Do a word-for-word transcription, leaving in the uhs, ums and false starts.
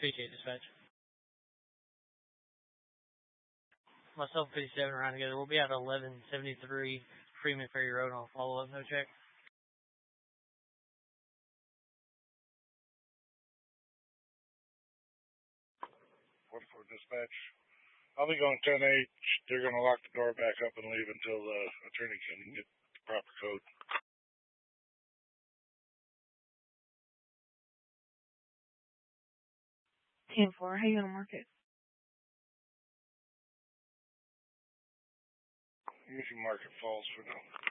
Appreciate it, dispatch. Myself, fifty-seven, around together. We'll be at eleven seventy-three Freeman Ferry Road on follow-up, no check. forty-four dispatch. I'll be going ten eight. They're going to lock the door back up and leave until the attorney can get the proper code. ten four, how you going to mark it? Usually mark it false for now.